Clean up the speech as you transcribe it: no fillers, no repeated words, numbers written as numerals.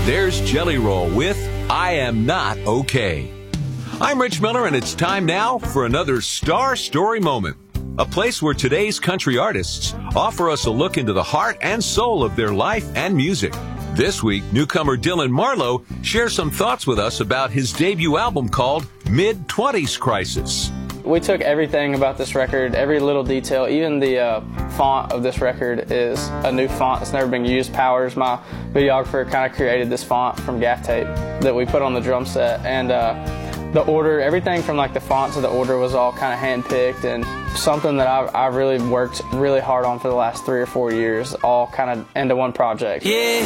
there's Jelly Roll with I Am Not Okay. I'm Rich Miller, and it's time now for another Star Story Moment, a place where today's country artists offer us a look into the heart and soul of their life and music. This week, newcomer Dylan Marlowe shares some thoughts with us about his debut album called Mid-20s Crisis. We took everything about this record, every little detail, even the font of this record is a new font that's never been used. Powers, my videographer, kind of created this font from gaff tape that we put on the drum set. And the order, everything from like the font to the order was all kind of hand-picked, and something that I really worked really hard on for the last 3 or 4 years, all kind of into one project. Yeah,